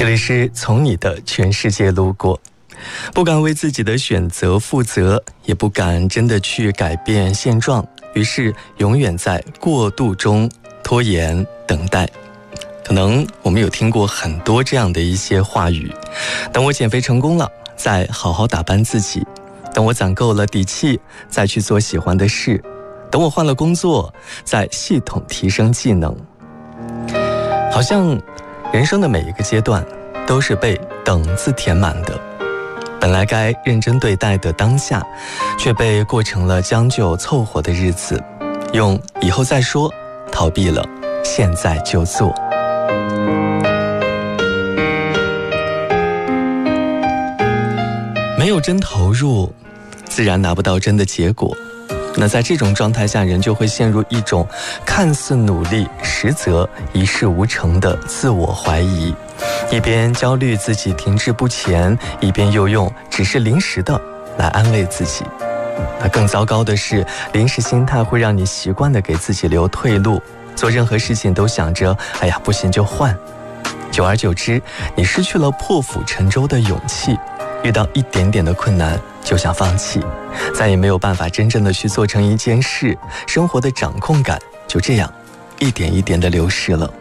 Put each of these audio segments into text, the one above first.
这里是从你的全世界路过，不敢为自己的选择负责，也不敢真的去改变现状，于是永远在过渡中拖延等待。可能我们有听过很多这样的一些话语，等我减肥成功了，再好好打扮自己；等我攒够了底气，再去做喜欢的事；等我换了工作，再系统提升技能。好像人生的每一个阶段都是被等字填满的，本来该认真对待的当下，却被过成了将就凑合的日子，用以后再说逃避了现在就做。没有真投入，自然拿不到真的结果。那在这种状态下，人就会陷入一种看似努力，实则一事无成的自我怀疑，一边焦虑自己停滞不前，一边又用只是临时的来安慰自己。那更糟糕的是，临时心态会让你习惯的给自己留退路，做任何事情都想着哎呀不行就换，久而久之，你失去了破釜沉舟的勇气，遇到一点点的困难就想放弃，再也没有办法真正的去做成一件事，生活的掌控感就这样一点一点的流失了。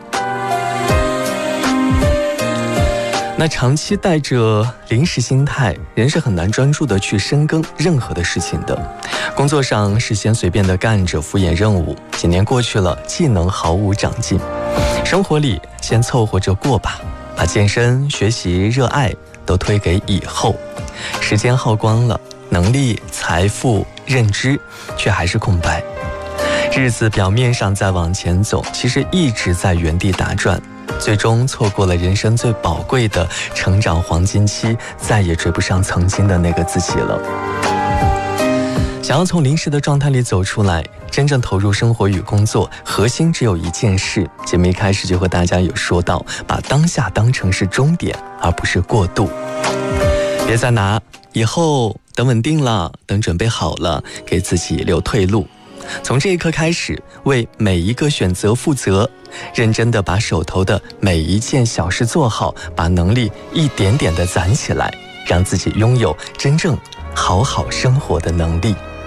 那长期带着临时心态，人是很难专注的去深耕任何的事情的。工作上是先随便的干着敷衍任务，几年过去了，技能毫无长进。生活里先凑合着过吧，把健身、学习、热爱都推给以后，时间耗光了，能力、财富、认知却还是空白。日子表面上在往前走，其实一直在原地打转，最终错过了人生最宝贵的成长黄金期，再也追不上曾经的那个自己了。想要从临时的状态里走出来，真正投入生活与工作，核心只有一件事。节目一开始就和大家有说到，把当下当成是终点，而不是过渡。别再拿以后等稳定了，等准备好了，给自己留退路。从这一刻开始，为每一个选择负责，认真的把手头的每一件小事做好，把能力一点点的攒起来，让自己拥有真正好好生活的能力。